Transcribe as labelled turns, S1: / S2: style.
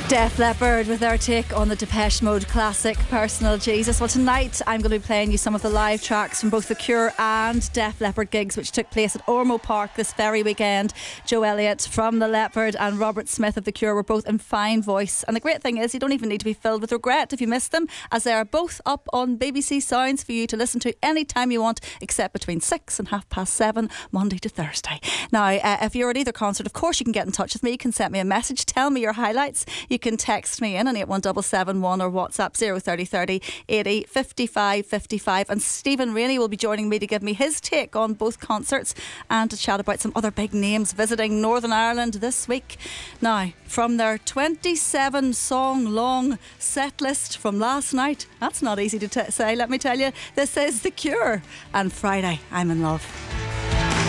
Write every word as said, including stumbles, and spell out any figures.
S1: Def Leppard with their take on the Depeche Mode classic Personal Jesus. Well, tonight I'm going to be playing you some of the live tracks from both The Cure and Def Leppard gigs which took place at Ormo Park this very weekend. Joe Elliott from The Leppard and Robert Smith of The Cure were both in fine voice, and the great thing is you don't even need to be filled with regret if you missed them, as they are both up on B B C Sounds for you to listen to any time you want, except between six and half past seven Monday to Thursday. Now uh, if you're at either concert, of course you can get in touch with me. You can send me a message, tell me your highlights. You can text me in on eight one seven seven one or WhatsApp zero thirty thirty eighty fifty-five fifty-five, and Stephen Rainey will be joining me to give me his take on both concerts and to chat about some other big names visiting Northern Ireland this week. Now, from their twenty-seven song long set list from last night, that's not easy to t- say, let me tell you, this is The Cure and Friday I'm in Love.